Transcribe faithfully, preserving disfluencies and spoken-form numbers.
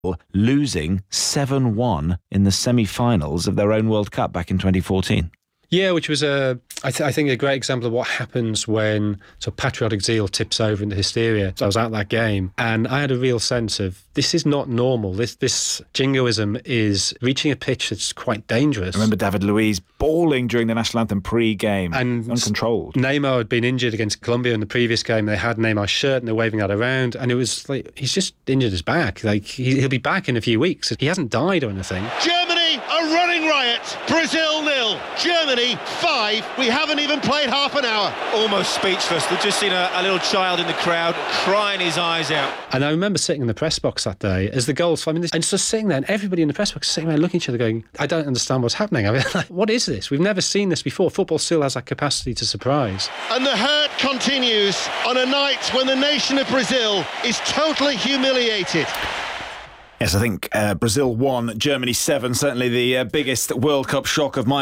losing seven one in the semi-finals of their own World Cup back in twenty fourteen. Yeah, which was, a, I, th- I think, a great example of what happens when sort of patriotic zeal tips over into hysteria. So I was at that game, and I had a real sense of this is not normal. This this jingoism is reaching a pitch that's quite dangerous. I remember David Luiz bawling during the national anthem pre-game, and uncontrolled. Neymar had been injured against Colombia in the previous game. They had Neymar's shirt and they're waving that around, and it was like he's just injured his back. Like he, he'll be back in a few weeks. He hasn't died or anything. Germany, a running riot. Brazil nil. Germany five. We haven't even played half an hour. Almost speechless. We've just seen a, a little child in the crowd crying his eyes out. And I remember sitting in the press box that day as the goals. I mean, and just sitting there, and everybody in the press box sitting there looking at each other, going, "I don't understand what's happening. I mean, like, what is this? We've never seen this before." Football still has that capacity to surprise. And the hurt continues on a night when the nation of Brazil is totally humiliated. Yes, I think uh, Brazil won, Germany seven. Certainly the uh, biggest World Cup shock of my